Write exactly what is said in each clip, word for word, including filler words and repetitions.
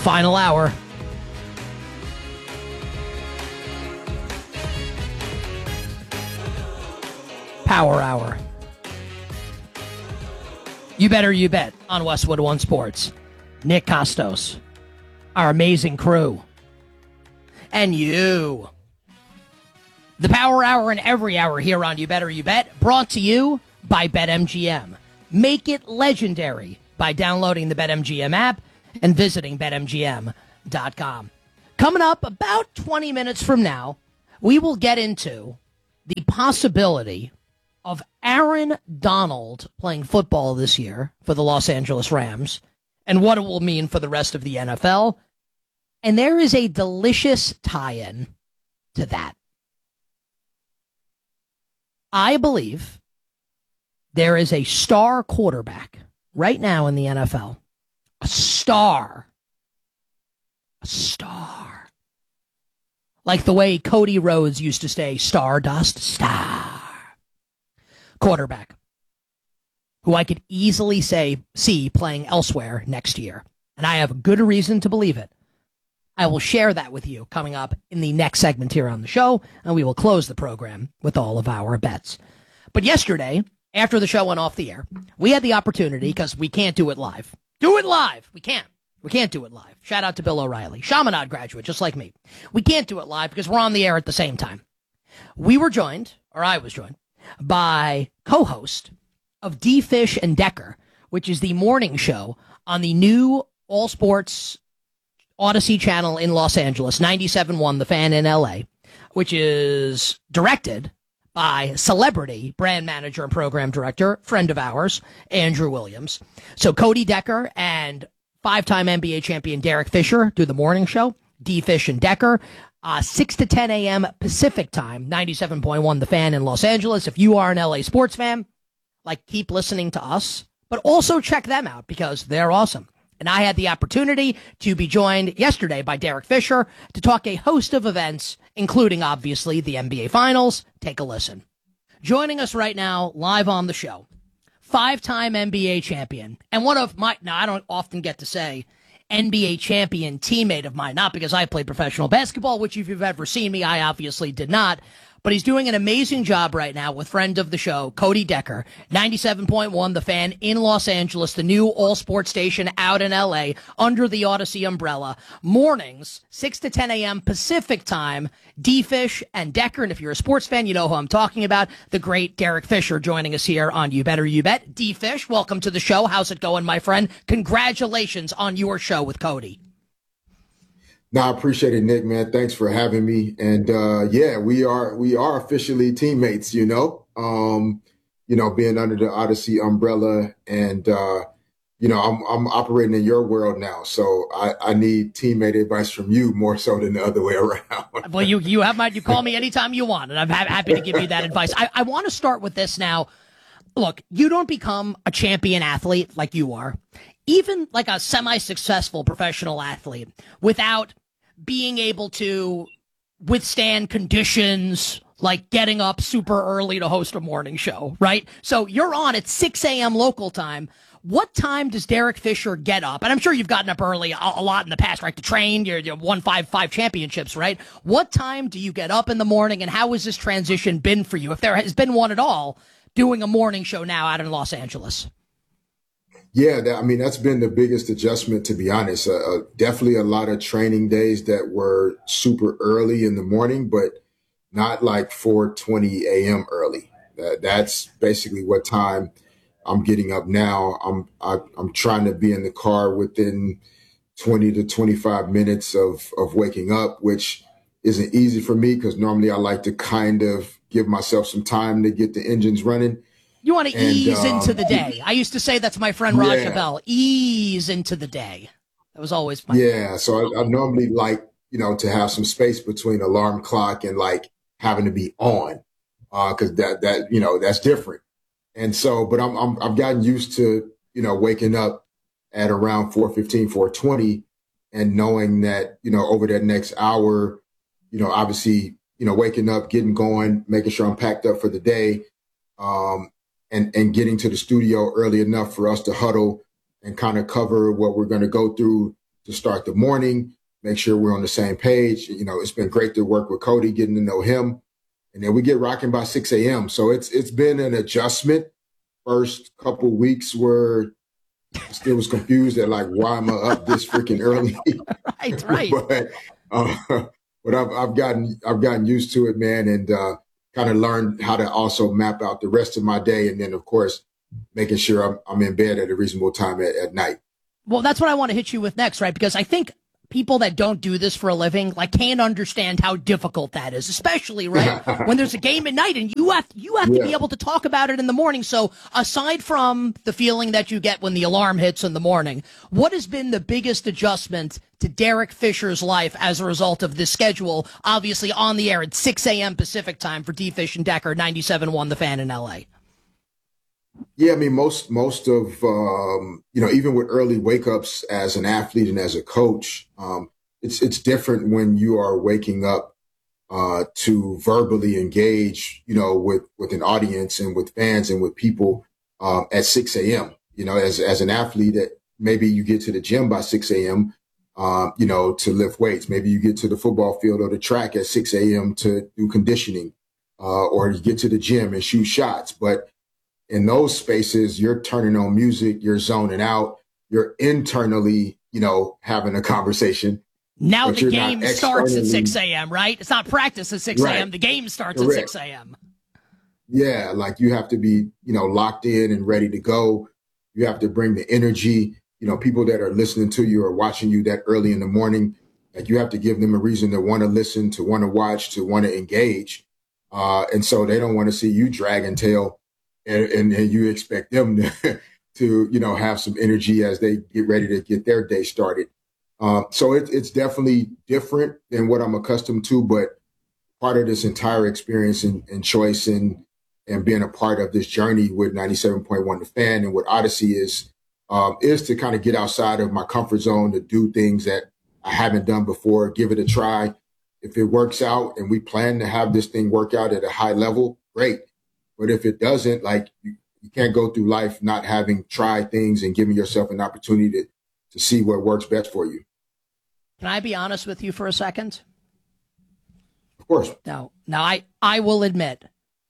Final hour. Power hour. You better you bet on Westwood One Sports. Nick Costos, our amazing crew, and you. The Power Hour and every hour here on You Better You Bet, brought to you by BetMGM. Make it legendary by downloading the BetMGM app and visiting bet M G M dot com. Coming up about twenty minutes from now, we will get into the possibility of Aaron Donald playing football this year for the Los Angeles Rams and what it will mean for the rest of the N F L. And there is a delicious tie-in to that. I believe there is a star quarterback right now in the N F L. A star. A star. Like the way Cody Rhodes used to say, Stardust, star. Quarterback who I could easily say see playing elsewhere next year. And I have good reason to believe it. I will share that with you coming up in the next segment here on the show, and we will close the program with all of our bets. But yesterday, after the show went off the air, we had the opportunity, because we can't do it live. Do it live! We can't. We can't do it live. Shout out to Bill O'Reilly. Chaminade graduate, just like me. We can't do it live because we're on the air at the same time. We were joined, or I was joined, by co-host of D. Fish and Decker, which is the morning show on the new All Sports Odyssey channel in Los Angeles, ninety-seven point one The Fan in L A, which is directed by celebrity brand manager and program director, friend of ours, Andrew Williams. So Cody Decker and five-time N B A champion Derek Fisher do the morning show, D. Fish and Decker, uh, six to ten a.m. Pacific time, ninety-seven point one The Fan in Los Angeles. If you are an L A sports fan, like, keep listening to us, but also check them out because they're awesome. And I had the opportunity to be joined yesterday by Derek Fisher to talk a host of events, including, obviously, the N B A Finals. Take a listen. Joining us right now, live on the show, five-time N B A champion, and one of my, now I don't often get to say, N B A champion teammate of mine, not because I played professional basketball, which if you've ever seen me, I obviously did not, but he's doing an amazing job right now with friend of the show, Cody Decker, ninety-seven point one The Fan in Los Angeles, the new all-sports station out in L A under the Odyssey umbrella. Mornings, six to ten a.m. Pacific time, D-Fish and Decker. And if you're a sports fan, you know who I'm talking about, the great Derek Fisher joining us here on You Better You Bet. D-Fish, welcome to the show. How's it going, my friend? Congratulations on your show with Cody. No, I appreciate it, Nick, man. Thanks for having me. And uh, yeah, we are we are officially teammates, you know, um, you know, being under the Odyssey umbrella. And, uh, you know, I'm I'm operating in your world now. So I, I need teammate advice from you more so than the other way around. Well, you you have my you call me anytime you want, and I'm ha- happy to give you that advice. I, I want to start with this now. Look, you don't become a champion athlete like you are, even like a semi-successful professional athlete, without being able to withstand conditions like getting up super early to host a morning show, right? So you're on at six a.m. local time. What time does Derek Fisher get up? And I'm sure you've gotten up early a, a lot in the past, right? To train, you're, you've won five, five championships, right? What time do you get up in the morning, and how has this transition been for you, if there has been one at all, doing a morning show now out in Los Angeles? Yeah, that, I mean, that's been the biggest adjustment, to be honest. Uh, uh, definitely a lot of training days that were super early in the morning, but not like four twenty a.m. early. Uh, that's basically what time I'm getting up now. I'm I, I'm trying to be in the car within twenty to twenty-five minutes of of waking up, which isn't easy for me because normally I like to kind of give myself some time to get the engines running. You want to and, ease um, into the day. I used to say that to my friend Raja yeah. Bell. Ease into the day. That was always my Yeah, so I, I normally like, you know, to have some space between alarm clock and like having to be on, because uh, that that you know that's different. And so, but I'm, I'm I've gotten used to you know waking up at around four fifteen, four twenty, and knowing that you know over that next hour, you know, obviously, you know, waking up, getting going, making sure I'm packed up for the day. Um, And, and getting to the studio early enough for us to huddle and kind of cover what we're going to go through to start the morning, make sure we're on the same page. You know, it's been great to work with Cody, getting to know him. And then we get rocking by six a.m. So it's it's been an adjustment. First couple weeks were I still was confused at like, why am I up this freaking early? Right, right. but uh, but I've I've gotten I've gotten used to it, man, and uh, kind of learned how to also map out the rest of my day, and then of course making sure I'm I'm in bed at a reasonable time at, at night. Well, that's what I want to hit you with next, right? Because I think people that don't do this for a living, like, can't understand how difficult that is, especially, right, when there's a game at night and you have, you have yeah. to be able to talk about it in the morning. So aside from the feeling that you get when the alarm hits in the morning, what has been the biggest adjustment to Derek Fisher's life as a result of this schedule, obviously on the air at six a.m. Pacific time for D. Fish and Decker, ninety-seven point one The Fan in L A? Yeah, I mean, most most of, um, you know, even with early wake ups as an athlete and as a coach, um, it's it's different when you are waking up uh, to verbally engage, you know, with, with an audience and with fans and with people um, at six a.m. You know, as as an athlete, that maybe you get to the gym by six a.m., uh, you know, to lift weights. Maybe you get to the football field or the track at six a.m. to do conditioning, uh, or you get to the gym and shoot shots. But in those spaces, you're turning on music, you're zoning out, you're internally, you know, having a conversation. Now the game starts at six a.m., right? It's not practice at six a.m. Right. The game starts Correct. At six a.m. Yeah, like you have to be, you know, locked in and ready to go. You have to bring the energy. You know, people that are listening to you or watching you that early in the morning, like you have to give them a reason to want to listen, to want to watch, to want to engage. Uh, and so they don't want to see you dragging tail. And, and, and you expect them to, to, you know, have some energy as they get ready to get their day started. Um, so it, it's definitely different than what I'm accustomed to, but part of this entire experience and, and choice and, and being a part of this journey with ninety-seven point one The Fan and what Odyssey is, um, is to kind of get outside of my comfort zone, to do things that I haven't done before, give it a try. If it works out and we plan to have this thing work out at a high level, great. But if it doesn't, like you, you can't go through life not having tried things and giving yourself an opportunity to, to see what works best for you. Can I be honest with you for a second? Of course. Now, now I, I will admit,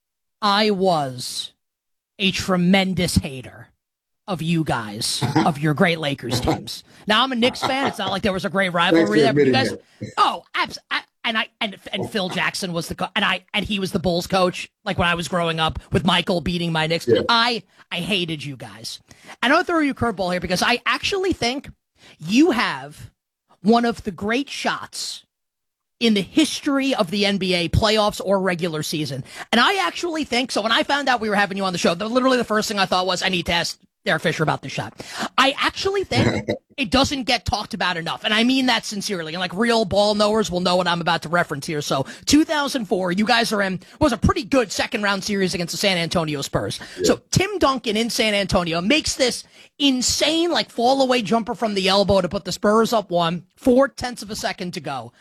I was a tremendous hater of you guys, of your great Lakers teams. Now, I'm a Knicks fan. It's not like there was a great rivalry there. But you guys, oh, absolutely. And I and and Phil Jackson was the co- and I and he was the Bulls coach, like when I was growing up with Michael beating my Knicks. Yeah. I I hated you guys. And I'll throw you a curveball here because I actually think you have one of the great shots in the history of the N B A playoffs or regular season. And I actually think so. When I found out we were having you on the show, the, literally the first thing I thought was I need to ask Derek Fisher about this shot. I actually think it doesn't get talked about enough. And I mean that sincerely. And like real ball knowers will know what I'm about to reference here. So two thousand four, you guys are in, was a pretty good second round series against the San Antonio Spurs. Yeah. So Tim Duncan in San Antonio makes this insane, like fall away jumper from the elbow to put the Spurs up one, four tenths of a second to go.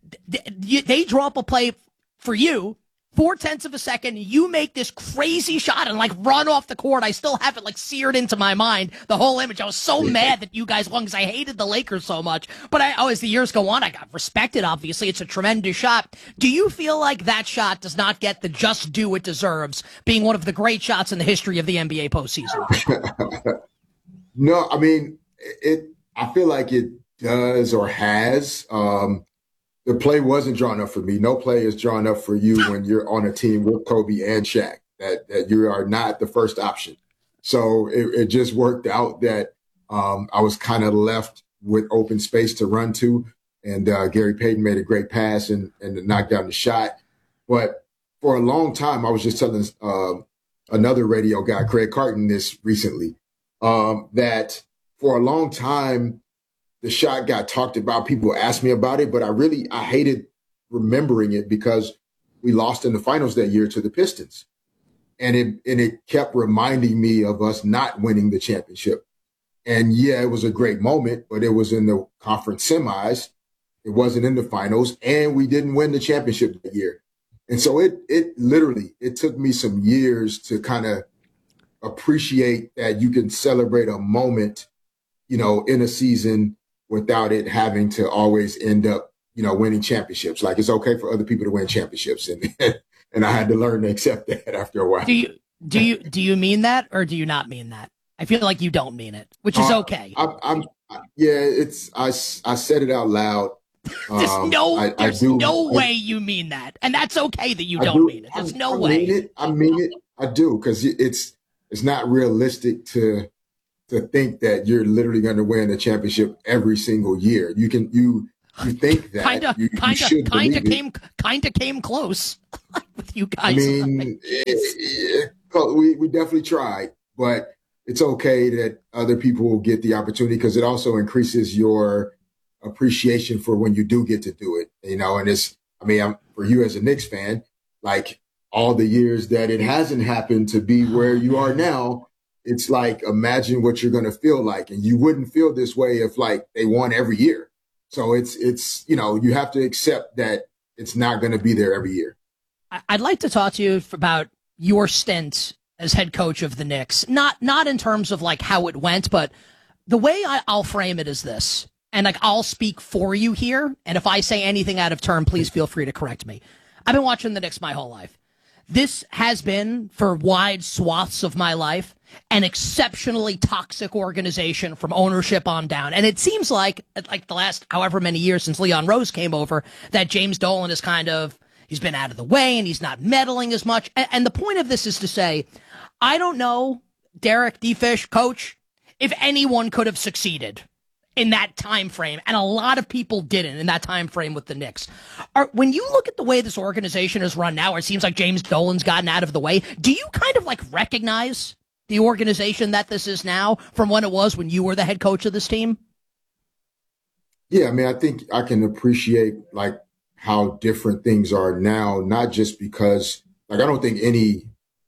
They drop a play for you. Four tenths of a second, you make this crazy shot and like run off the court. I still have it like seared into my mind, the whole image. I was so mad that you guys won because I hated the Lakers so much. But I, oh, as the years go on, I got respected, obviously. It's a tremendous shot. Do you feel like that shot does not get the just due it deserves, being one of the great shots in the history of the N B A postseason? No, I mean, it. I feel like it does or has. Um, The play wasn't drawn up for me. No play is drawn up for you when you're on a team with Kobe and Shaq, that, that you are not the first option. So it, it just worked out that um, I was kind of left with open space to run to. And uh, Gary Payton made a great pass and, and knocked down the shot. But for a long time, I was just telling uh, another radio guy, Craig Carton, this recently, um, that for a long time, the shot got talked about. People asked me about it, but I really, I hated remembering it because we lost in the finals that year to the Pistons. And it, and it kept reminding me of us not winning the championship. And yeah, it was a great moment, but it was in the conference semis. It wasn't in the finals, and we didn't win the championship that year. And so it, it literally, it took me some years to kind of appreciate that you can celebrate a moment, you know, in a season without it having to always end up, you know, winning championships. Like it's okay for other people to win championships. And, and I had to learn to accept that after a while. Do you, do you, do you mean that or do you not mean that? I feel like you don't mean it, which is okay. Uh, I, I'm, yeah, it's, I, I said it out loud. There's um, no, I, there's I do, no I, way you mean that. And that's okay that you I don't do, mean it. There's I, no I way. Mean it, I mean it. I do. Cause it's, it's not realistic to, to think that you're literally going to win a championship every single year. You can, you, you think that kinda, you, kinda, you should kinda believe came, it. kinda came close with you guys. I mean, it, it, we, we definitely tried, but it's okay that other people will get the opportunity because it also increases your appreciation for when you do get to do it, you know, and it's, I mean, I'm, for you as a Knicks fan, like all the years that it hasn't happened to be where you are now, it's like, imagine what you're going to feel like. And you wouldn't feel this way if like they won every year. So it's, it's, you know, you have to accept that it's not going to be there every year. I'd like to talk to you about your stint as head coach of the Knicks, not, not in terms of like how it went, but the way I, I'll frame it is this. And like, I'll speak for you here. And if I say anything out of turn, please feel free to correct me. I've been watching the Knicks my whole life. This has been, for wide swaths of my life, an exceptionally toxic organization from ownership on down. And it seems like, like the last however many years since Leon Rose came over, that James Dolan is kind of, he's been out of the way and he's not meddling as much. And, and the point of this is to say, I don't know, Derek D-Fish, coach, if anyone could have succeeded in that time frame, and a lot of people didn't in that time frame with the Knicks. Are, when you look at the way this organization is run now, where it seems like James Dolan's gotten out of the way, do you kind of like recognize the organization that this is now from when it was when you were the head coach of this team? Yeah, I mean, I think I can appreciate like how different things are now, not just because like I don't think any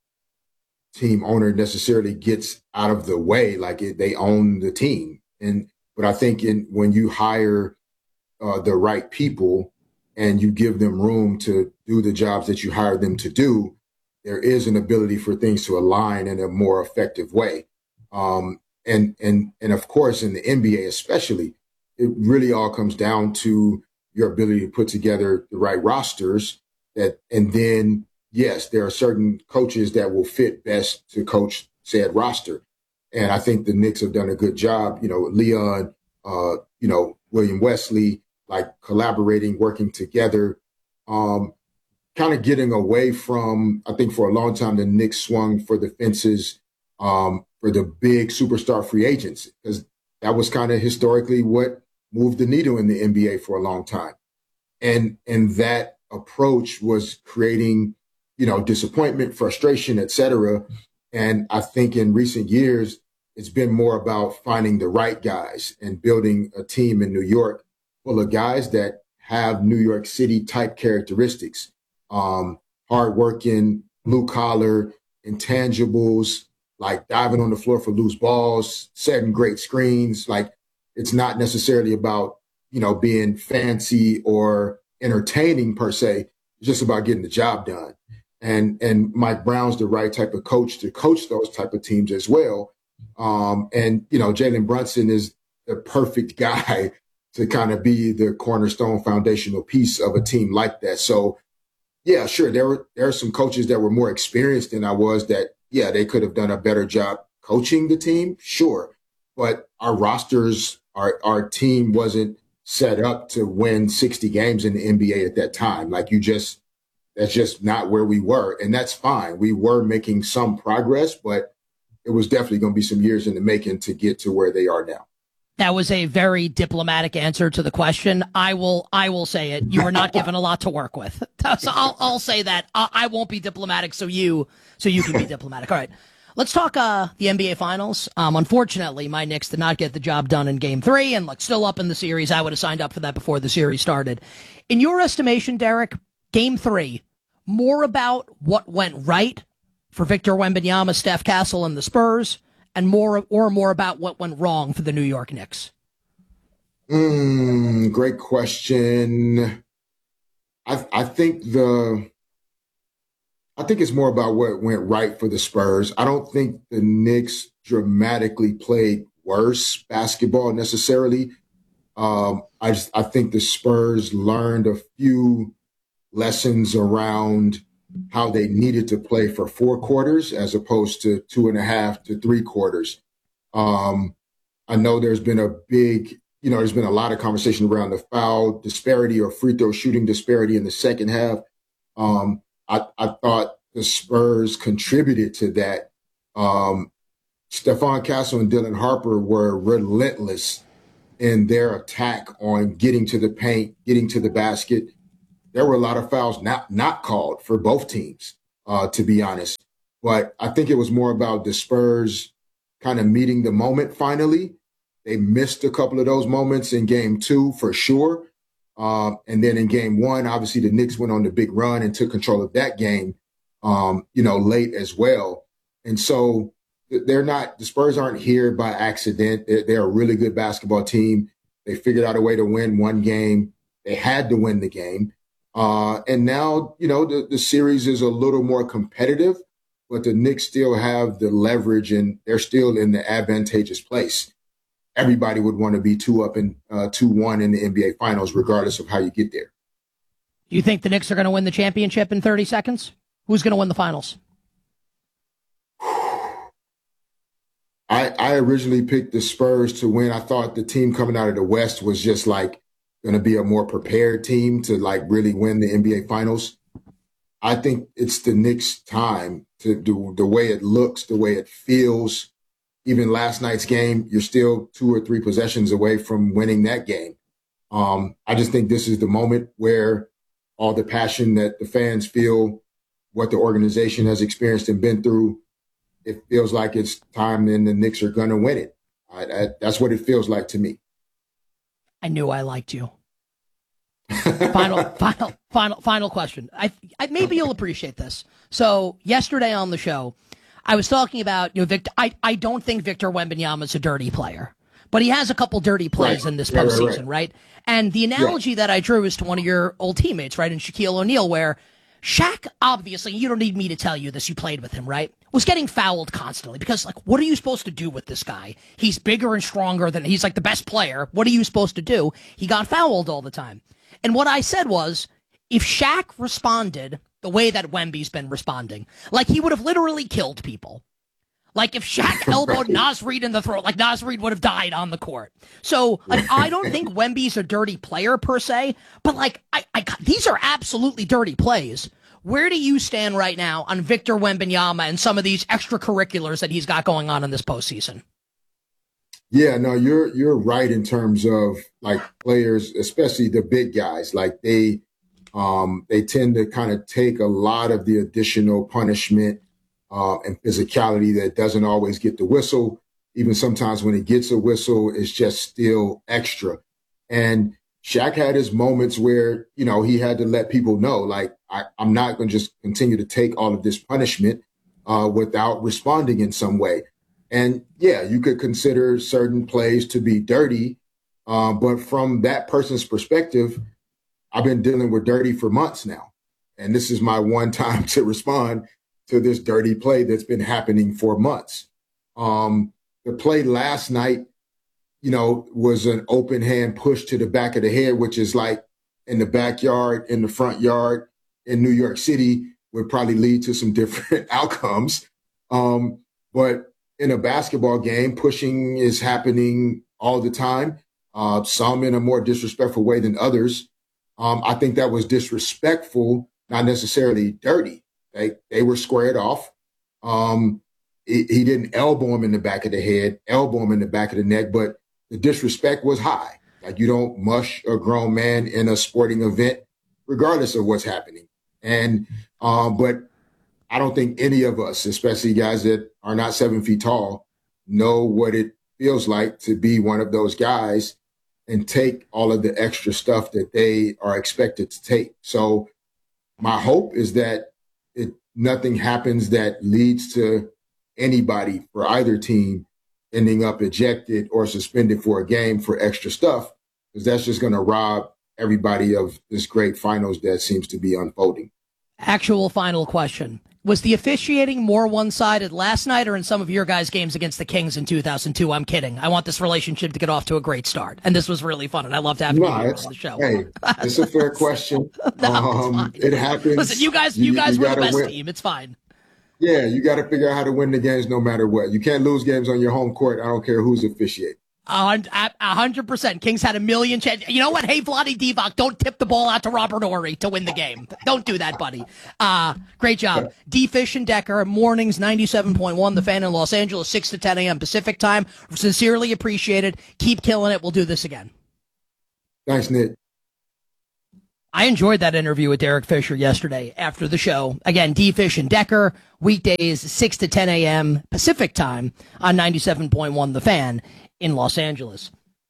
team owner necessarily gets out of the way, like it, they own the team. And But I think in when you hire uh, the right people and you give them room to do the jobs that you hire them to do, there is an ability for things to align in a more effective way. Um, and and and of course, in the N B A especially, it really all comes down to your ability to put together the right rosters. That and then yes, there are certain coaches that will fit best to coach said roster. And I think the Knicks have done a good job, you know, Leon, uh, you know, William Wesley, like collaborating, working together, um, kind of getting away from, I think for a long time, the Knicks swung for the fences um, for the big superstar free agents, because that was kind of historically what moved the needle in the N B A for a long time. And, and that approach was creating, you know, disappointment, frustration, et cetera. And I think in recent years, it's been more about finding the right guys and building a team in New York full of guys that have New York City type characteristics, um, hardworking, blue collar, intangibles, like diving on the floor for loose balls, setting great screens. Like it's not necessarily about, you know, being fancy or entertaining per se. It's just about getting the job done. And, and Mike Brown's the right type of coach to coach those type of teams as well. Um, and, you know, Jalen Brunson is the perfect guy to kind of be the cornerstone foundational piece of a team like that. So, yeah, sure, there were there are some coaches that were more experienced than I was that, yeah, they could have done a better job coaching the team, sure. But our rosters, our our team wasn't set up to win sixty games in the N B A at that time. Like you just, that's just not where we were. And that's fine. We were making some progress, but it was definitely going to be some years in the making to get to where they are now. That was a very diplomatic answer to the question. I will, I will say it. You were not given a lot to work with. So I'll, I'll say that. I, I won't be diplomatic. So you, so you can be diplomatic. All right. Let's talk, uh, the N B A finals. Um, unfortunately, my Knicks did not get the job done in game three and like still up in the series. I would have signed up for that before the series started. In your estimation, Derek, game three, more about what went right for Victor Wembanyama, Steph Castle, and the Spurs, and more or more about what went wrong for the New York Knicks? Mm, great question. I I think the I think it's more about what went right for the Spurs. I don't think the Knicks dramatically played worse basketball necessarily. Um, I just I think the Spurs learned a few lessons around how they needed to play for four quarters as opposed to two and a half to three quarters. Um, I know there's been a big, you know, there's been a lot of conversation around the foul disparity or free throw shooting disparity in the second half. Um, I, I thought the Spurs contributed to that. Um, Stephon Castle and Dylan Harper were relentless in their attack on getting to the paint, getting to the basket. There were a lot of fouls not not called for both teams, uh, to be honest. But I think it was more about the Spurs kind of meeting the moment finally. They missed a couple of those moments in game two for sure. Um, and then in game one, obviously the Knicks went on the big run and took control of that game, um, you know, late as well. And so they're not, the Spurs aren't here by accident. They're, they're a really good basketball team. They figured out a way to win one game. They had to win the game. Uh, and now, you know, the, the series is a little more competitive, but the Knicks still have the leverage and they're still in the advantageous place. Everybody would want to be two up and uh, two one in the N B A Finals, regardless of how you get there. Do you think the Knicks are going to win the championship in thirty seconds? Who's going to win the finals? I, I originally picked the Spurs to win. I thought the team coming out of the West was just like going to be a more prepared team to like really win the N B A Finals. I think it's the Knicks' time to do the way it looks, the way it feels. Even last night's game, you're still two or three possessions away from winning that game. Um, I just think this is the moment where all the passion that the fans feel, what the organization has experienced and been through, it feels like it's time and the Knicks are going to win it. I, I, that's what it feels like to me. I knew I liked you. final, final, final, final question. I, I maybe you'll appreciate this. So yesterday on the show, I was talking about, you know, Victor. I, I don't think Victor Wembanyama is a dirty player, but he has a couple dirty plays right. in this right, postseason, right, right. right? And the analogy yeah. that I drew is to one of your old teammates, right, in Shaquille O'Neal, where Shaq, obviously, you don't need me to tell you this, you played with him, right, was getting fouled constantly because, like, what are you supposed to do with this guy? He's bigger and stronger than, he's like the best player. What are you supposed to do? He got fouled all the time. And what I said was, if Shaq responded the way that Wemby's been responding, like he would have literally killed people. Like if Shaq elbowed Naz Reid in the throat, like Naz Reid would have died on the court. So like I don't think Wemby's a dirty player per se, but like I, I these are absolutely dirty plays. Where do you stand right now on Victor Wembanyama and some of these extracurriculars that he's got going on in this postseason? Yeah, no, you're you're right in terms of like players, especially the big guys. Like they um, they tend to kind of take a lot of the additional punishment uh, and physicality that doesn't always get the whistle. Even sometimes when it gets a whistle, it's just still extra. And Shaq had his moments where, you know, he had to let people know, like, I, I'm not going to just continue to take all of this punishment uh, without responding in some way. And yeah, you could consider certain plays to be dirty. Uh, but from that person's perspective, I've been dealing with dirty for months now. And this is my one time to respond to this dirty play that's been happening for months. Um, the play last night, you know, was an open hand push to the back of the head, which is like in the backyard, in the front yard in New York City would probably lead to some different outcomes. Um, but in a basketball game, pushing is happening all the time, uh, some in a more disrespectful way than others. Um, I think that was disrespectful, not necessarily dirty. They, they were squared off. Um, he, he didn't elbow him in the back of the head, elbow him in the back of the neck, but the disrespect was high. Like you don't mush a grown man in a sporting event, regardless of what's happening. And, um, but I don't think any of us, especially guys that are not seven feet tall, know what it feels like to be one of those guys and take all of the extra stuff that they are expected to take. So my hope is that it, nothing happens that leads to anybody for either team ending up ejected or suspended for a game for extra stuff, because that's just going to rob everybody of this great finals that seems to be unfolding. Actual final question. Was the officiating more one-sided last night or in some of your guys' games against the Kings in two thousand two? I'm kidding. I want this relationship to get off to a great start. And this was really fun, and I loved having No, you on it's, the show. hey, it's a fair question. No, um, it's fine. It happens. Listen, you guys, you, You- guys you were the gotta best win. team. It's fine. Yeah, you got to figure out how to win the games no matter what. You can't lose games on your home court. I don't care who's officiating. A hun- a- a hundred percent. Kings had a million chances. You know what? Hey, Vlade Divac, don't tip the ball out to Robert Horry to win the game. Don't do that, buddy. Uh, great job. D. Fish and Decker, mornings ninety-seven point one, The Fan in Los Angeles, six to ten a.m. Pacific time. Sincerely appreciated. Keep killing it. We'll do this again. Thanks, Nick. I enjoyed that interview with Derek Fisher yesterday after the show. Again, D. Fish and Decker, weekdays, six to ten a.m. Pacific time on ninety-seven point one The Fan in Los Angeles.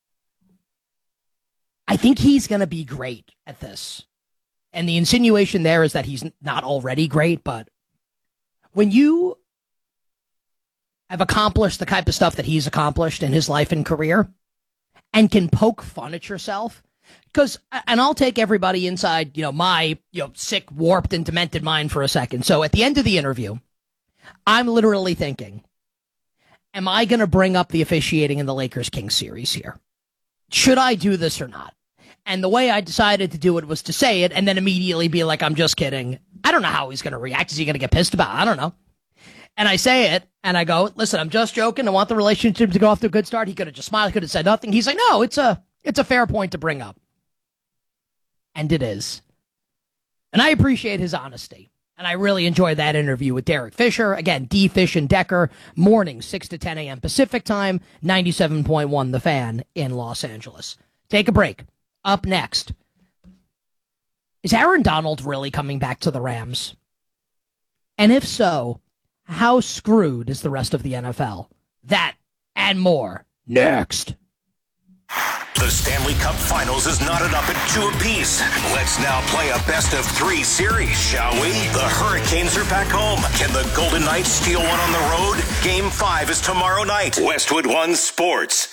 I think he's going to be great at this. And the insinuation there is that he's not already great, but when you have accomplished the type of stuff that he's accomplished in his life and career and can poke fun at yourself, because, and I'll take everybody inside, you know, my, you know, sick, warped, and demented mind for a second. So at the end of the interview, I'm literally thinking, am I going to bring up the officiating in the Lakers-Kings series here? Should I do this or not? And the way I decided to do it was to say it and then immediately be like, I'm just kidding. I don't know how he's going to react. Is he going to get pissed about it? I don't know. And I say it, and I go, listen, I'm just joking. I want the relationship to go off to a good start. He could have just smiled. He could have said nothing. He's like, no, it's a, it's a fair point to bring up. And it is. And I appreciate his honesty. And I really enjoyed that interview with Derek Fisher. Again, D. Fish and Decker, mornings, six to ten a.m. Pacific time, ninety-seven point one The Fan in Los Angeles. Take a break. Up next, is Aaron Donald really coming back to the Rams? And if so, how screwed is the rest of the N F L? That and more next. The Stanley Cup Finals is knotted up at two apiece. Let's now play a best of three series, shall we? The Hurricanes are back home. Can the Golden Knights steal one on the road? Game five is tomorrow night. Westwood One Sports.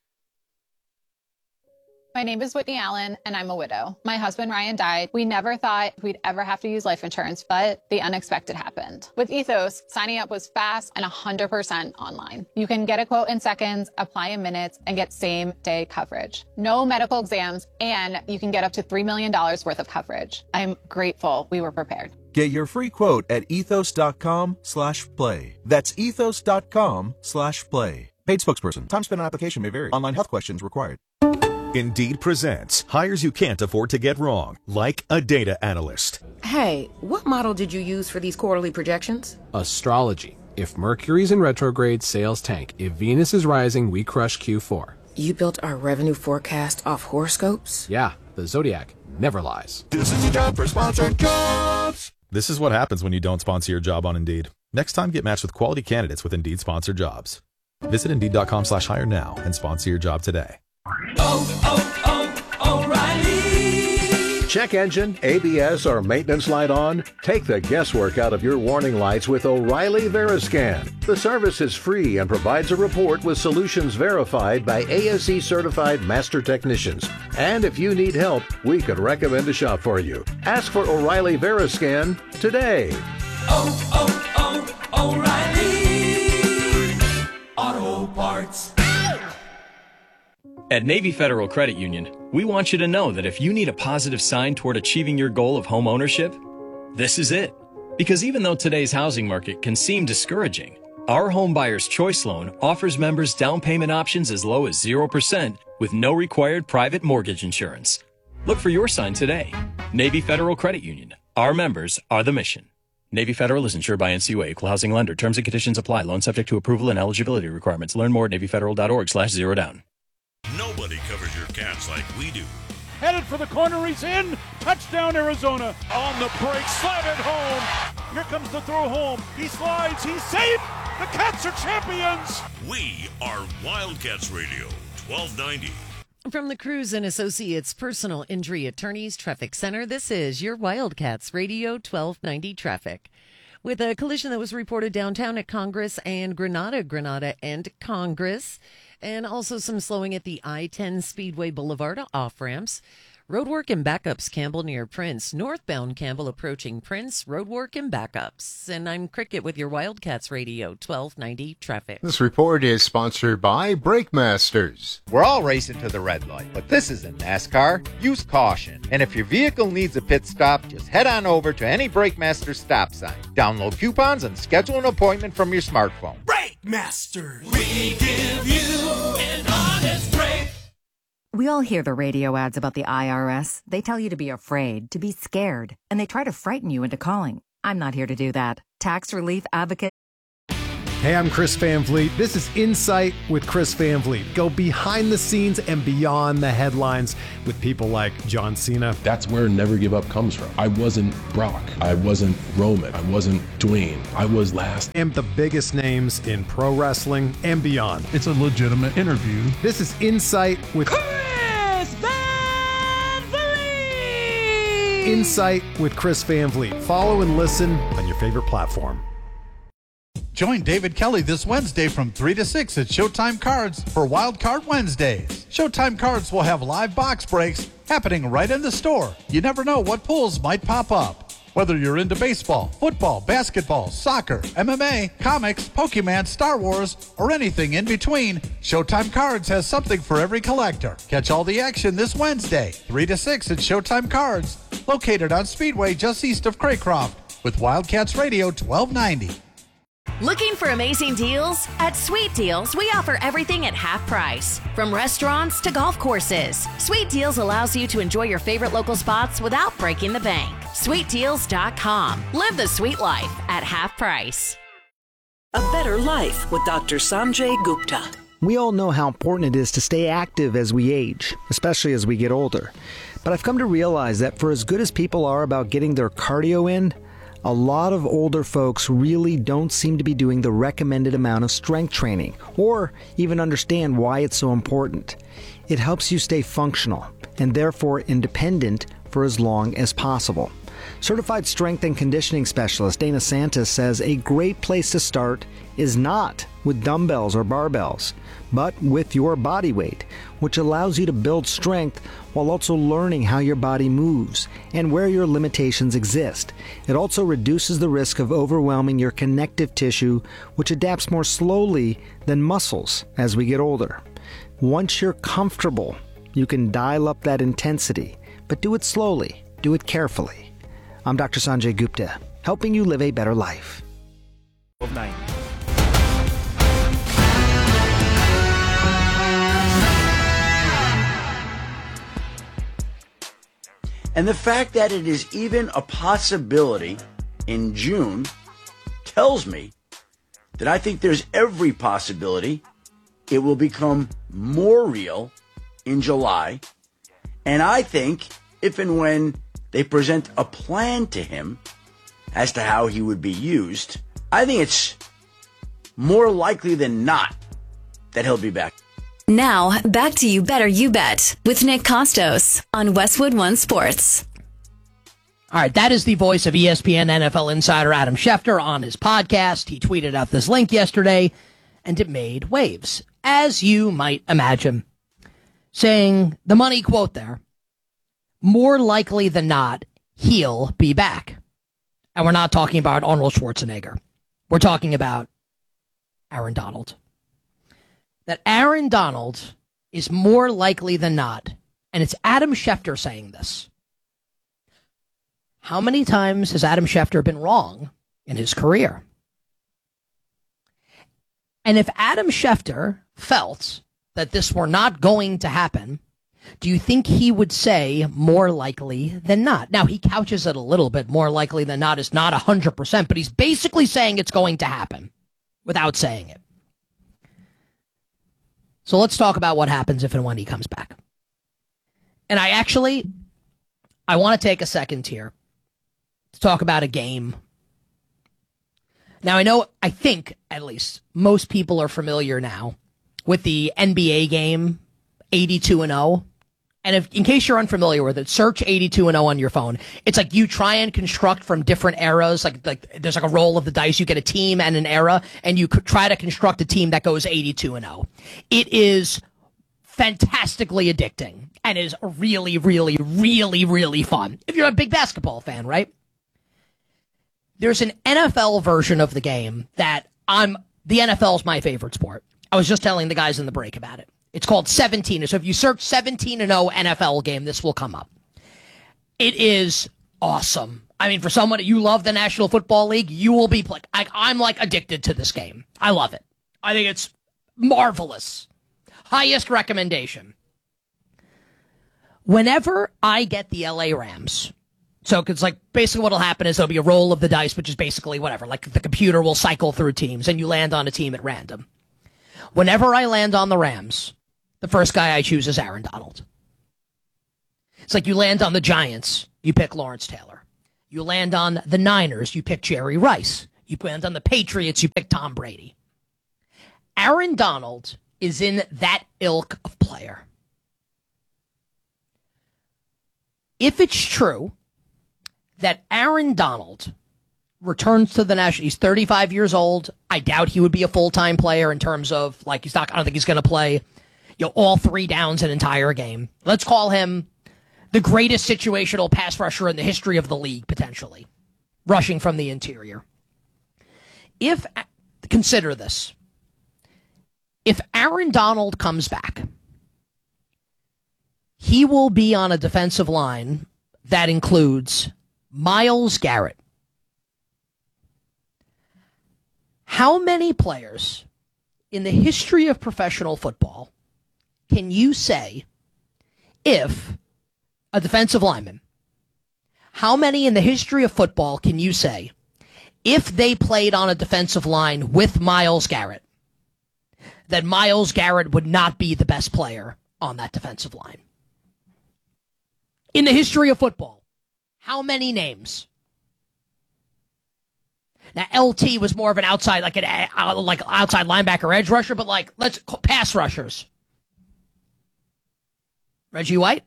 My name is Whitney Allen, and I'm a widow. My husband, Ryan, died. We never thought we'd ever have to use life insurance, but the unexpected happened. With Ethos, signing up was fast and one hundred percent online. You can get a quote in seconds, apply in minutes, and get same-day coverage. No medical exams, and you can get up to three million dollars worth of coverage. I'm grateful we were prepared. Get your free quote at ethos.com slash play. That's ethos.com slash play. Paid spokesperson. Time spent on application may vary. Online health questions required. Indeed presents hires you can't afford to get wrong, like a data analyst. Hey, what model did you use for these quarterly projections? Astrology. If Mercury's in retrograde, sales tank. If Venus is rising, we crush Q four. You built our revenue forecast off horoscopes? Yeah, the Zodiac never lies. This is your job for sponsored jobs. This is what happens when you don't sponsor your job on Indeed. Next time, get matched with quality candidates with Indeed sponsored jobs. Visit Indeed.com slash hire now and sponsor your job today. Oh, oh, O'Reilly. Check engine, A B S, or maintenance light on? Take the guesswork out of your warning lights with O'Reilly Veriscan. The service is free and provides a report with solutions verified by A S E certified master technicians. And if you need help, we could recommend a shop for you. Ask for O'Reilly Veriscan today. Oh, oh, oh, O'Reilly Auto Parts. At Navy Federal Credit Union, we want you to know that if you need a positive sign toward achieving your goal of home ownership, this is it. Because even though today's housing market can seem discouraging, our Home Buyer's Choice Loan offers members down payment options as low as zero percent with no required private mortgage insurance. Look for your sign today. Navy Federal Credit Union. Our members are the mission. Navy Federal is insured by N C U A, Equal Housing Lender. Terms and conditions apply. Loan subject to approval and eligibility requirements. Learn more at NavyFederal.org slash zero down. Nobody covers your cats like we do. Headed for the corner, he's in. Touchdown, Arizona. On the break, slide it home. Here comes the throw home. He slides, he's safe. The Cats are champions. We are Wildcats Radio, twelve ninety. From the Cruz and Associates Personal Injury Attorneys Traffic Center, this is your Wildcats Radio twelve ninety traffic. With a collision that was reported downtown at Congress and Granada, Granada and Congress, and also some slowing at the I ten Speedway Boulevard off-ramps. Roadwork and Backups, Campbell near Prince. Northbound Campbell approaching Prince. Roadwork and Backups. And I'm Cricket with your Wildcats Radio, twelve ninety Traffic. This report is sponsored by Brake Masters. We're all racing to the red light, but this isn't NASCAR. Use caution. And if your vehicle needs a pit stop, just head on over to any Brake Masters stop sign. Download coupons and schedule an appointment from your smartphone. Brake Masters. We give you an honest break. We all hear the radio ads about the I R S. They tell you to be afraid, to be scared, and they try to frighten you into calling. I'm not here to do that. Tax Relief Advocate. Hey, I'm Chris Van Vliet. This is Insight with Chris Van Vliet. Go behind the scenes and beyond the headlines with people like John Cena. That's where Never Give Up comes from. I wasn't Brock. I wasn't Roman. I wasn't Dwayne. I was last. And the biggest names in pro wrestling and beyond. It's a legitimate interview. This is Insight with Chris Van Vliet. Insight with Chris Van Vliet. Follow and listen on your favorite platform. Join David Kelly this Wednesday from three to six at Showtime Cards for Wild Card Wednesdays. Showtime Cards will have live box breaks happening right in the store. You never know what pulls might pop up. Whether you're into baseball, football, basketball, soccer, M M A, comics, Pokemon, Star Wars, or anything in between, Showtime Cards has something for every collector. Catch all the action this Wednesday, three to six at Showtime Cards, located on Speedway just east of Craycroft, with Wildcats Radio twelve ninety. Looking for amazing deals? At Sweet Deals, we offer everything at half price. From restaurants to golf courses, Sweet Deals allows you to enjoy your favorite local spots without breaking the bank. sweet deals dot com. Live the sweet life at half price. A better life with Doctor Sanjay Gupta. We all know how important it is to stay active as we age, especially as we get older. But I've come to realize that for as good as people are about getting their cardio in, a lot of older folks really don't seem to be doing the recommended amount of strength training, or even understand why it's so important. It helps you stay functional, and therefore independent for as long as possible. Certified strength and conditioning specialist Dana Santos says a great place to start is not with dumbbells or barbells, but with your body weight, which allows you to build strength while also learning how your body moves and where your limitations exist. It also reduces the risk of overwhelming your connective tissue, which adapts more slowly than muscles as we get older. Once you're comfortable, you can dial up that intensity, but do it slowly, do it carefully. I'm Doctor Sanjay Gupta, helping you live a better life. twelve ninety. And the fact that it is even a possibility in June tells me that I think there's every possibility it will become more real in July. And I think if and when they present a plan to him as to how he would be used, I think it's more likely than not that he'll be back. Now, back to You Better You Bet with Nick Costos on Westwood One Sports. All right, that is the voice of E S P N N F L insider Adam Schefter on his podcast. He tweeted out this link yesterday, and it made waves, as you might imagine, saying the money quote there, more likely than not, he'll be back. And we're not talking about Arnold Schwarzenegger. We're talking about Aaron Donald. That Aaron Donald is more likely than not, and it's Adam Schefter saying this. How many times has Adam Schefter been wrong in his career? And if Adam Schefter felt that this were not going to happen, do you think he would say more likely than not? Now, he couches it a little bit. More likely than not is not one hundred percent, but he's basically saying it's going to happen without saying it. So let's talk about what happens if and when he comes back. And I actually, I want to take a second here to talk about a game. Now, I know, I think, at least, most people are familiar now with the N B A game, eighty-two and oh. And if, in case you're unfamiliar with it, search eighty-two and oh on your phone. It's like you try and construct from different eras. Like, like there's like a roll of the dice. You get a team and an era, and you could try to construct a team that goes eighty-two and oh. It is fantastically addicting and is really, really, really, really fun. If you're a big basketball fan, right? There's an N F L version of the game that I'm, the N F L is my favorite sport. I was just telling the guys in the break about it. It's called seventeen. So if you search seventeen and oh N F L game, this will come up. It is awesome. I mean, for someone that you love the National Football League, you will be like, I, I'm like addicted to this game. I love it. I think it's marvelous. Highest recommendation. Whenever I get the L A Rams, so it's like basically what'll happen is there'll be a roll of the dice, which is basically whatever. Like the computer will cycle through teams and you land on a team at random. Whenever I land on the Rams, the first guy I choose is Aaron Donald. It's like you land on the Giants, you pick Lawrence Taylor. You land on the Niners, you pick Jerry Rice. You land on the Patriots, you pick Tom Brady. Aaron Donald is in that ilk of player. If it's true that Aaron Donald returns to the National, he's thirty-five years old. I doubt he would be a full-time player in terms of, like, he's not, I don't think he's going to play, you know, all three downs an entire game. Let's call him the greatest situational pass rusher in the history of the league, potentially, rushing from the interior. If, consider this, if Aaron Donald comes back, he will be on a defensive line that includes Myles Garrett. How many players in the history of professional football can you say, if a defensive lineman, how many in the history of football can you say, if they played on a defensive line with Myles Garrett, that Myles Garrett would not be the best player on that defensive line? In the history of football, how many names? Now, L T was more of an outside, like an uh, like outside linebacker edge rusher, but like, let's pass rushers. Reggie White?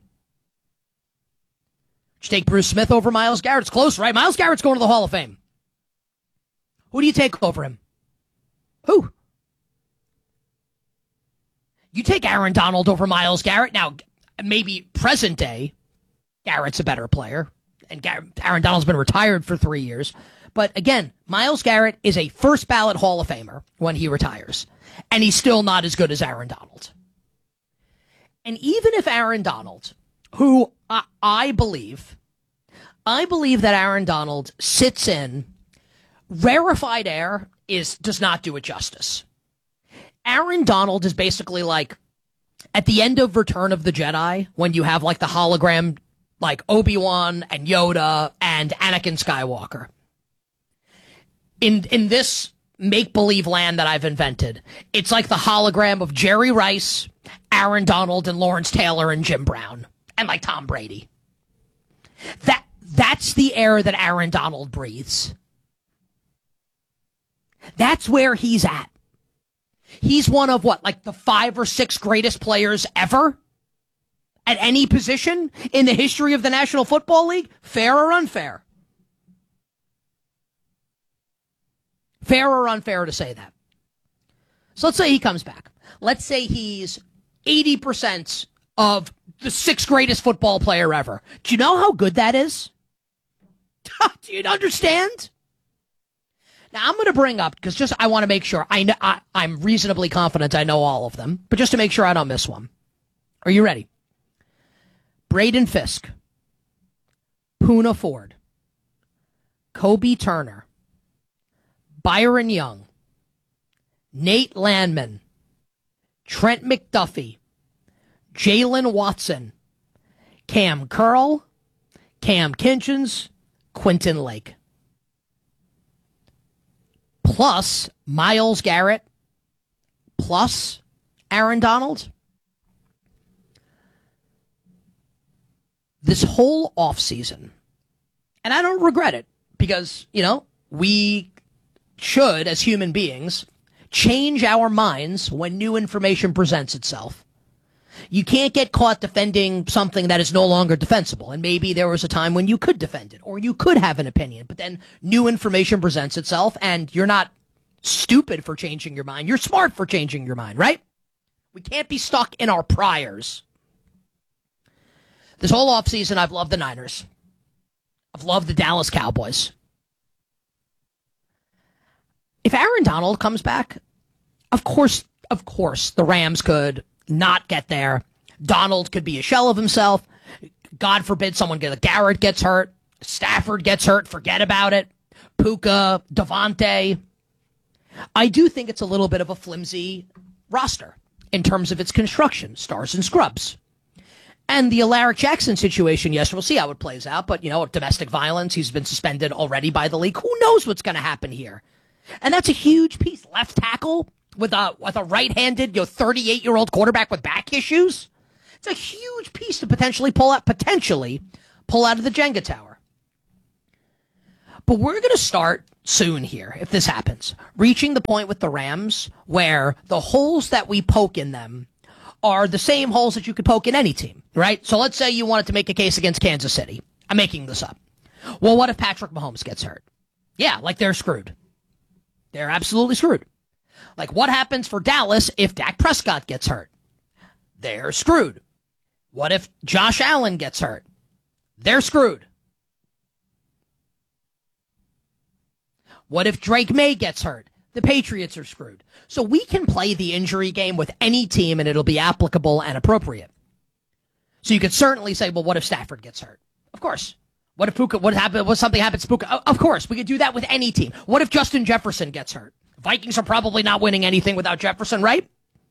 Did you take Bruce Smith over Myles Garrett? It's close, right? Myles Garrett's going to the Hall of Fame. Who do you take over him? Who? You take Aaron Donald over Myles Garrett. Now, maybe present day, Garrett's a better player, and Gar- Aaron Donald's been retired for three years. But again, Myles Garrett is a first ballot Hall of Famer when he retires, and he's still not as good as Aaron Donald. And even if Aaron Donald, who I, I believe, I believe that Aaron Donald sits in rarefied air is does not do it justice. Aaron Donald is basically like at the end of Return of the Jedi when you have like the hologram, like Obi-Wan and Yoda and Anakin Skywalker. In in this make-believe land that I've invented, it's like the hologram of Jerry Rice, Aaron Donald, and Lawrence Taylor and Jim Brown, and like Tom Brady. That that's the air that Aaron Donald breathes. That's where he's at. He's one of what, like the five or six greatest players ever at any position in the history of the National Football League? Fair or unfair? Fair or unfair to say that? So let's say he comes back. Let's say he's eighty percent of the sixth greatest football player ever. Do you know how good that is? Do you understand? Now, I'm going to bring up, because just I want to make sure, I know, I, I'm reasonably confident I know all of them, but just to make sure I don't miss one. Are you ready? Braden Fisk, Poona Ford, Kobe Turner, Byron Young, Nate Landman, Trent McDuffie, Jalen Watson, Cam Curl, Cam Kinchins, Quentin Lake. Plus Myles Garrett, plus Aaron Donald. This whole offseason, and I don't regret it, because, you know, we should, as human beings, change our minds when new information presents itself. You can't get caught defending something that is no longer defensible, and maybe there was a time when you could defend it, or you could have an opinion, but then new information presents itself, and you're not stupid for changing your mind. You're smart for changing your mind, right? We can't be stuck in our priors. This whole offseason, I've loved the Niners. I've loved the Dallas Cowboys. If Aaron Donald comes back, of course, of course, the Rams could not get there. Donald could be a shell of himself. God forbid someone get Garrett gets hurt. Stafford gets hurt. Forget about it. Puka, Devontae. I do think it's a little bit of a flimsy roster in terms of its construction, stars and scrubs. And the Alaric Jackson situation, yes, we'll see how it plays out. But, you know, domestic violence, he's been suspended already by the league. Who knows what's going to happen here? And that's a huge piece. Left tackle with a with a right-handed, you know, thirty-eight-year-old quarterback with back issues. It's a huge piece to potentially pull out, potentially pull out of the Jenga tower. But we're going to start soon here, if this happens, reaching the point with the Rams where the holes that we poke in them are the same holes that you could poke in any team, right? So let's say you wanted to make a case against Kansas City. I'm making this up. Well, what if Patrick Mahomes gets hurt? Yeah, like they're screwed. They're absolutely screwed. Like what happens for Dallas if Dak Prescott gets hurt? They're screwed. What if Josh Allen gets hurt? They're screwed. What if Drake May gets hurt? The Patriots are screwed. So we can play the injury game with any team and it'll be applicable and appropriate. So you could certainly say, well, what if Stafford gets hurt? Of course. What if Puka, what happened, what something happens to Puka? Of course, we could do that with any team. What if Justin Jefferson gets hurt? Vikings are probably not winning anything without Jefferson, right?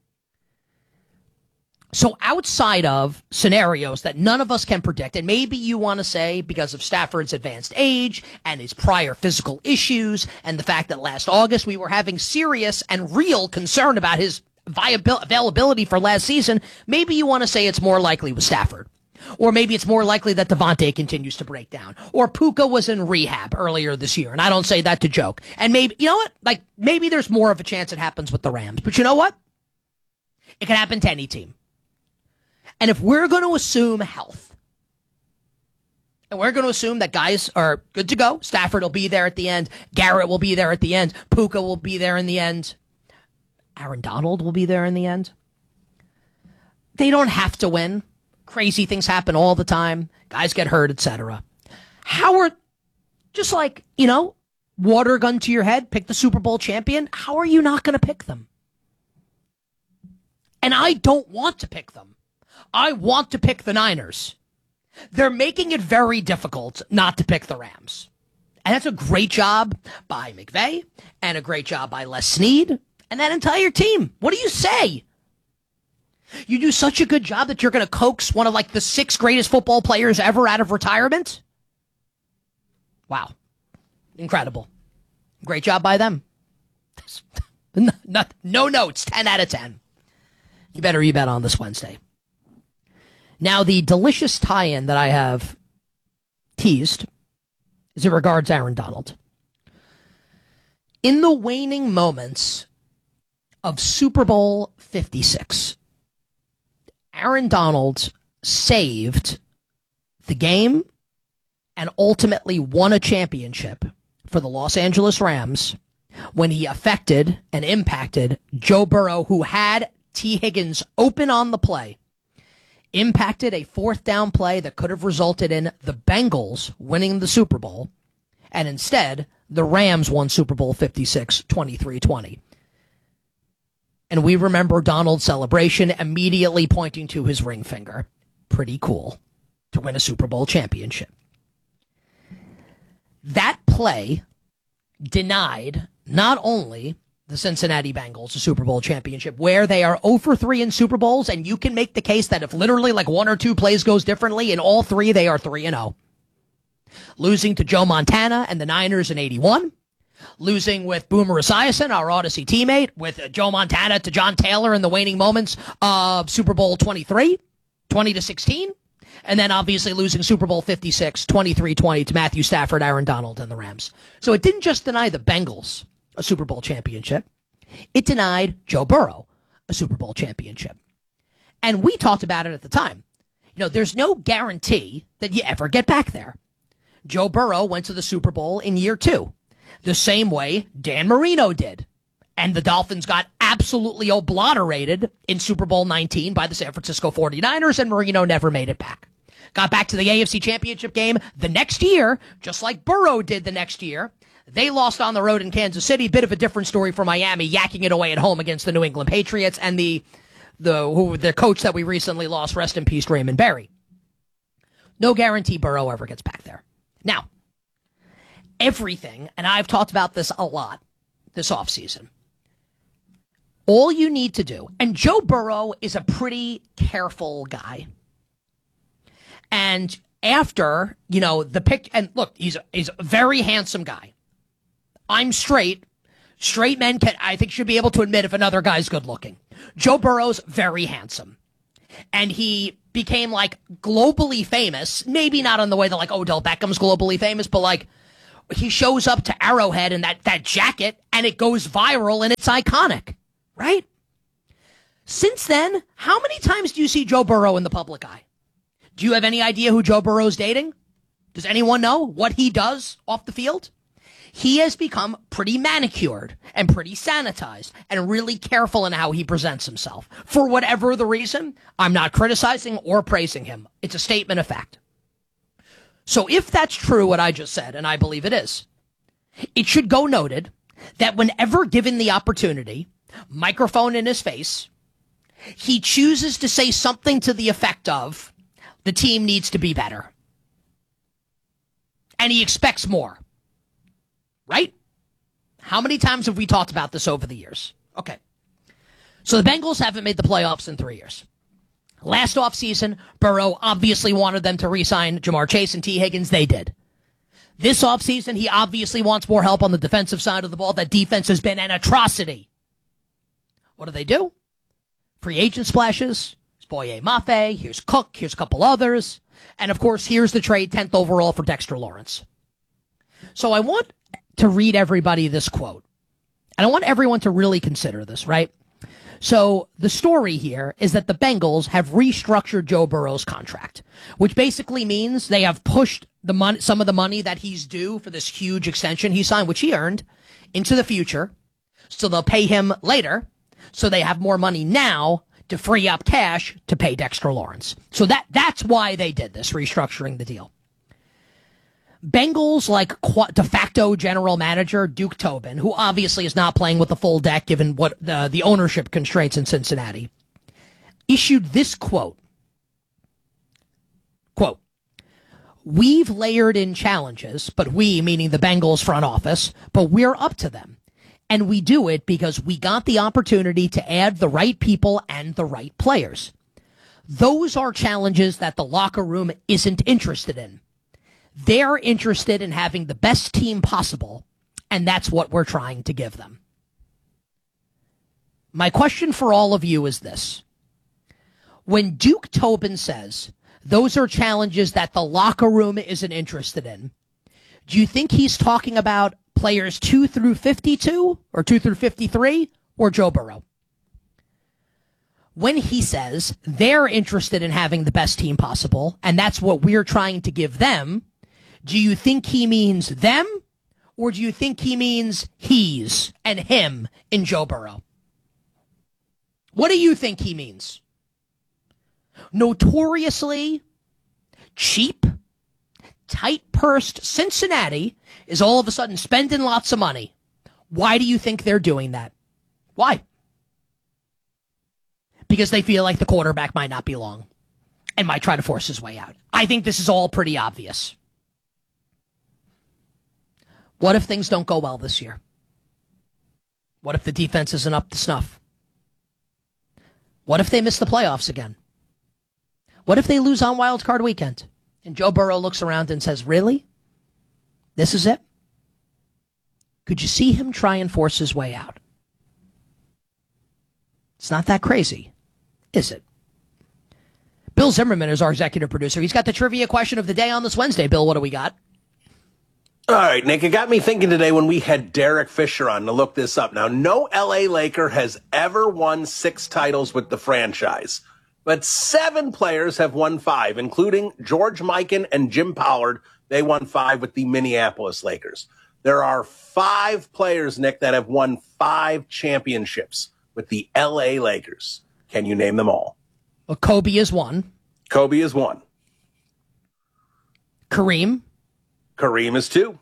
So outside of scenarios that none of us can predict, and maybe you want to say because of Stafford's advanced age and his prior physical issues and the fact that last August we were having serious and real concern about his viabil- availability for last season, maybe you want to say it's more likely with Stafford. Or maybe it's more likely that Devontae continues to break down. Or Puka was in rehab earlier this year, and I don't say that to joke. And maybe, you know what? Like, maybe there's more of a chance it happens with the Rams. But you know what? It can happen to any team. And if we're going to assume health, and we're going to assume that guys are good to go, Stafford will be there at the end, Garrett will be there at the end, Puka will be there in the end, Aaron Donald will be there in the end. They don't have to win. Crazy things happen all the time. Guys get hurt, et cetera. How are, just like, you know, water gun to your head, pick the Super Bowl champion, how are you not going to pick them? And I don't want to pick them. I want to pick the Niners. They're making it very difficult not to pick the Rams. And that's a great job by McVay and a great job by Les Snead and that entire team. What do you say? You do such a good job that you're going to coax one of like the six greatest football players ever out of retirement? Wow. Incredible. Great job by them. no, no, no notes, ten out of ten. You better re-bet on this Wednesday. Now, the delicious tie-in that I have teased as it regards Aaron Donald. In the waning moments of Super Bowl fifty-six, Aaron Donald saved the game and ultimately won a championship for the Los Angeles Rams when he affected and impacted Joe Burrow, who had T. Higgins open on the play, impacted a fourth down play that could have resulted in the Bengals winning the Super Bowl, and instead, the Rams won Super Bowl fifty-six, twenty-three twenty. And we remember Donald's celebration immediately pointing to his ring finger. Pretty cool to win a Super Bowl championship. That play denied not only the Cincinnati Bengals a Super Bowl championship, where they are oh for three in Super Bowls, and you can make the case that if literally like one or two plays goes differently, in all three they are three and oh. Losing to Joe Montana and the Niners in eighty-one. Losing with Boomer Esiason, our Odyssey teammate, with Joe Montana to John Taylor in the waning moments of Super Bowl twenty-three, twenty to sixteen. And then obviously losing Super Bowl fifty-six, twenty-three twenty to Matthew Stafford, Aaron Donald, and the Rams. So it didn't just deny the Bengals a Super Bowl championship. It denied Joe Burrow a Super Bowl championship. And we talked about it at the time. You know, there's no guarantee that you ever get back there. Joe Burrow went to the Super Bowl in year two, the same way Dan Marino did. And the Dolphins got absolutely obliterated in Super Bowl nineteen by the San Francisco forty-niners, and Marino never made it back. Got back to the A F C Championship game the next year, just like Burrow did the next year. They lost on the road in Kansas City. Bit of a different story for Miami, yakking it away at home against the New England Patriots and the the who the coach that we recently lost, rest in peace, Raymond Berry. No guarantee Burrow ever gets back there. Now, everything, and I've talked about this a lot this offseason, all you need to do, and Joe Burrow is a pretty careful guy. And after, you know, the pick, and look, he's a, he's a very handsome guy. I'm straight. Straight men can, I think, should be able to admit if another guy's good looking. Joe Burrow's very handsome. And he became, like, globally famous. Maybe not in the way that, like, Odell Beckham's globally famous, but, like, he shows up to Arrowhead in that, that jacket, and it goes viral, and it's iconic. Right? Since then, how many times do you see Joe Burrow in the public eye? Do you have any idea who Joe Burrow's dating? Does anyone know what he does off the field? He has become pretty manicured and pretty sanitized and really careful in how he presents himself. For whatever the reason, I'm not criticizing or praising him. It's a statement of fact. So if that's true, what I just said, and I believe it is, it should go noted that whenever given the opportunity, microphone in his face, he chooses to say something to the effect of, the team needs to be better. And he expects more. Right? How many times have we talked about this over the years? Okay. So the Bengals haven't made the playoffs in three years. Last offseason, Burrow obviously wanted them to re-sign Jamar Chase and T. Higgins. They did. This offseason, he obviously wants more help on the defensive side of the ball. That defense has been an atrocity. What do they do? Free agent splashes. Boye Mafe, here's Cook, here's a couple others. And, of course, here's the trade, tenth overall for Dexter Lawrence. So I want to read everybody this quote. And I want everyone to really consider this, right? So the story here is that the Bengals have restructured Joe Burrow's contract, which basically means they have pushed the money, some of the money that he's due for this huge extension he signed, which he earned, into the future. So they'll pay him later. So they have more money now to free up cash to pay Dexter Lawrence. So that that's why they did this, restructuring the deal. Bengals, like de facto general manager Duke Tobin, who obviously is not playing with the full deck given what the, the ownership constraints in Cincinnati, issued this quote. Quote, "We've layered in challenges, but we, meaning the Bengals front office, but we're up to them. And we do it because we got the opportunity to add the right people and the right players. Those are challenges that the locker room isn't interested in. They're interested in having the best team possible, and that's what we're trying to give them." My question for all of you is this. When Duke Tobin says those are challenges that the locker room isn't interested in, do you think he's talking about players two through fifty-two or two through fifty-three or Joe Burrow? When he says they're interested in having the best team possible, and that's what we're trying to give them, do you think he means them, or do you think he means he's and him in Joe Burrow? What do you think he means? Notoriously cheap, tight-pursed Cincinnati is all of a sudden spending lots of money. Why do you think they're doing that? Why? Because they feel like the quarterback might not be long and might try to force his way out. I think this is all pretty obvious. What if things don't go well this year? What if the defense isn't up to snuff? What if they miss the playoffs again? What if they lose on Wild Card Weekend? And Joe Burrow looks around and says, really? This is it? Could you see him try and force his way out? It's not that crazy, is it? Bill Zimmerman is our executive producer. He's got the trivia question of the day on this Wednesday. Bill, what do we got? All right, Nick, it got me thinking today when we had Derek Fisher on to look this up. Now, no L A Laker has ever won six titles with the franchise, but seven players have won five, including George Mikan and Jim Pollard. They won five with the Minneapolis Lakers. There are five players, Nick, that have won five championships with the L A Lakers. Can you name them all? Well, Kobe is one. Kobe is one. Kareem. Kareem is two.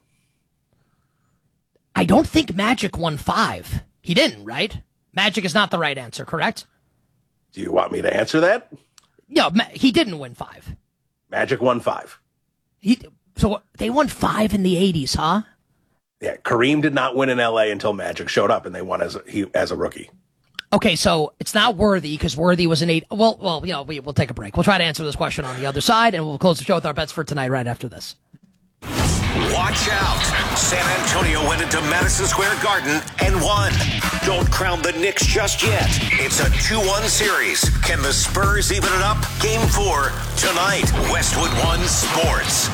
I don't think Magic won five. He didn't, right? Magic is not the right answer, correct? Do you want me to answer that? No, Ma- he didn't win five. Magic won five. He, so they won five in the eighties, huh? Yeah, Kareem did not win in L A until Magic showed up, and they won as a, he, as a rookie. Okay, so it's not Worthy because Worthy was an eight. Well, well, you know, we, we'll take a break. We'll try to answer this question on the other side, and we'll close the show with our bets for tonight right after this. Watch out. San Antonio went into Madison Square Garden and won. Don't crown the Knicks just yet. It's a two one series. Can the Spurs even it up? Game four tonight. Westwood One Sports.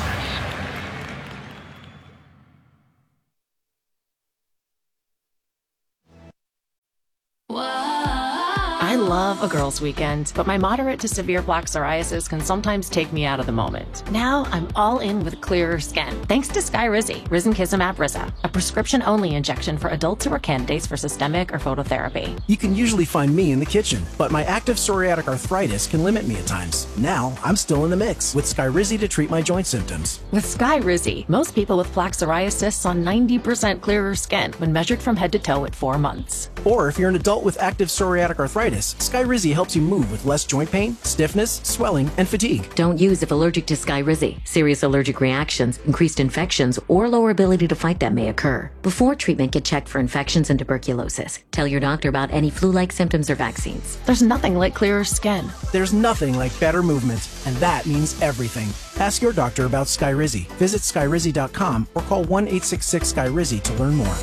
I love a girls' weekend, but my moderate to severe plaque psoriasis can sometimes take me out of the moment. Now I'm all in with clearer skin, thanks to Skyrizi, Risankizumab Riza, a prescription-only injection for adults who are candidates for systemic or phototherapy. You can usually find me in the kitchen, but my active psoriatic arthritis can limit me at times. Now I'm still in the mix with Skyrizi to treat my joint symptoms. With Skyrizi, most people with plaque psoriasis saw ninety percent clearer skin when measured from head to toe at four months. Or if you're an adult with active psoriatic arthritis, Skyrizi helps you move with less joint pain, stiffness, swelling, and fatigue. Don't use if allergic to Skyrizi. Serious allergic reactions, increased infections, or lower ability to fight them may occur. Before treatment, get checked for infections and tuberculosis. Tell your doctor about any flu-like symptoms or vaccines. There's nothing like clearer skin. There's nothing like better movement, and that means everything. Ask your doctor about Skyrizi. Visit Skyrizi dot com or call one eight six six Skyrizi to learn more.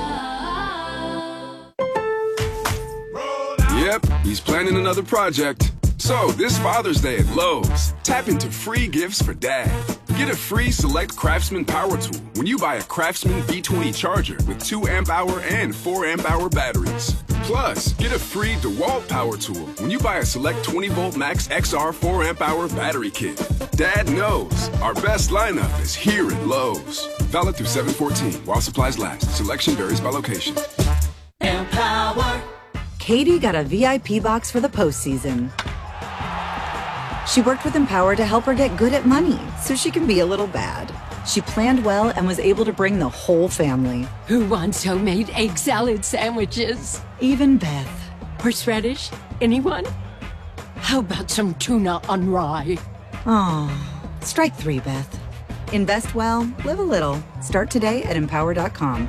Yep, he's planning another project. So, this Father's Day at Lowe's, tap into free gifts for Dad. Get a free Select Craftsman power tool when you buy a Craftsman B twenty charger with two amp hour and four amp hour batteries. Plus, get a free DeWalt power tool when you buy a Select twenty volt Max X R four amp hour battery kit. Dad knows our best lineup is here at Lowe's. Valid through seven fourteen while supplies last. Selection varies by location. Empower. Katie got a V I P box for the postseason. She worked with Empower to help her get good at money so she can be a little bad. She planned well and was able to bring the whole family. Who wants homemade egg salad sandwiches? Even Beth. Horseradish? Anyone? How about some tuna on rye? Aw, strike three, Beth. Invest well, live a little. Start today at empower dot com.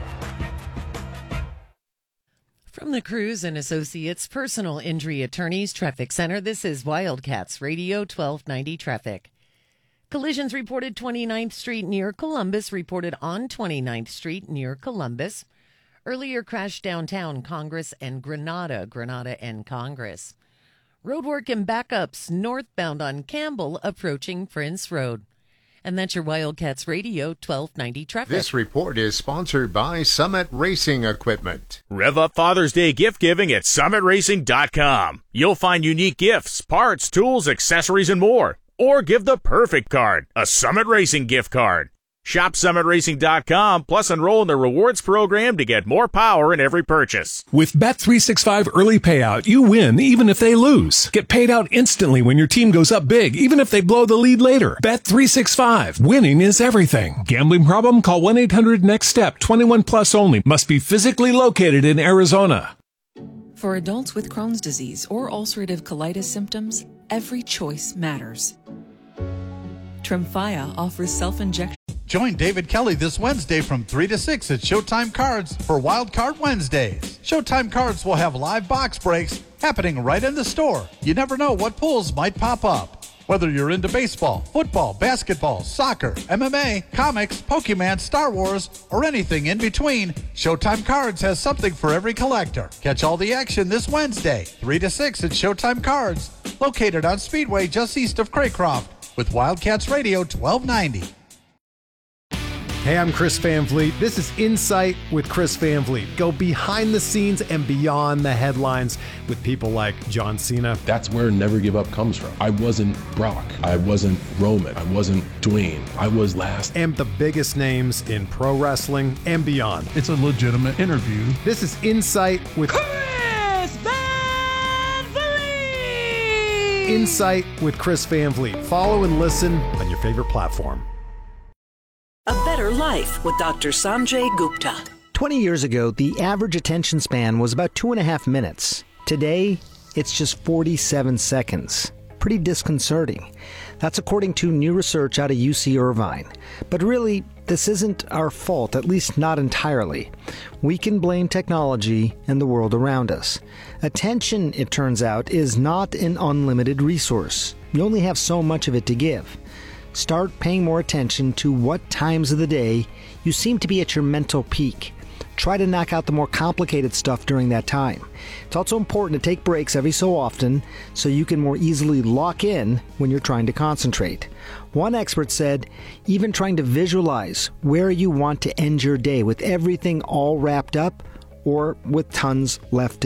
From the Cruz and Associates Personal Injury Attorneys Traffic Center, this is Wildcats Radio twelve ninety Traffic. Collisions reported twenty-ninth Street near Columbus, reported on twenty-ninth Street near Columbus. Earlier crash downtown Congress and Granada, Granada and Congress. Roadwork and backups northbound on Campbell approaching Prince Road. And that's your Wildcats Radio twelve ninety Traffic. This report is sponsored by Summit Racing Equipment. Rev up Father's Day gift giving at summit racing dot com. You'll find unique gifts, parts, tools, accessories, and more. Or give the perfect card, a Summit Racing gift card. Shop summit racing dot com, plus enroll in the rewards program to get more power in every purchase. With Bet three sixty-five Early Payout, you win even if they lose. Get paid out instantly when your team goes up big, even if they blow the lead later. Bet three sixty-five. Winning is everything. Gambling problem? Call one eight hundred next step. twenty-one plus only. Must be physically located in Arizona. For adults with Crohn's disease or ulcerative colitis symptoms, every choice matters. Tremfya offers self-injection. Join David Kelly this Wednesday from three to six at Showtime Cards for Wild Card Wednesdays. Showtime Cards will have live box breaks happening right in the store. You never know what pulls might pop up. Whether you're into baseball, football, basketball, soccer, M M A, comics, Pokemon, Star Wars, or anything in between, Showtime Cards has something for every collector. Catch all the action this Wednesday, three to six at Showtime Cards, located on Speedway just east of Craycroft, with Wildcats Radio twelve ninety. Hey, I'm Chris Van Vliet. This is Insight with Chris Van Vliet. Go behind the scenes and beyond the headlines with people like John Cena. That's where Never Give Up comes from. I wasn't Brock. I wasn't Roman. I wasn't Dwayne. I was last. And the biggest names in pro wrestling and beyond. It's a legitimate interview. This is Insight with Chris Van Insight with Chris Van Vliet. Follow and listen on your favorite platform. A Better Life with Doctor Sanjay Gupta. twenty years ago, the average attention span was about two and a half minutes. Today, it's just forty-seven seconds. Pretty disconcerting. That's according to new research out of U C Irvine. But really, this isn't our fault, at least not entirely. We can blame technology and the world around us. Attention, it turns out, is not an unlimited resource. You only have so much of it to give. Start paying more attention to what times of the day you seem to be at your mental peak. Try to knock out the more complicated stuff during that time. It's also important to take breaks every so often so you can more easily lock in when you're trying to concentrate. One expert said, even trying to visualize where you want to end your day with everything all wrapped up or with tons left to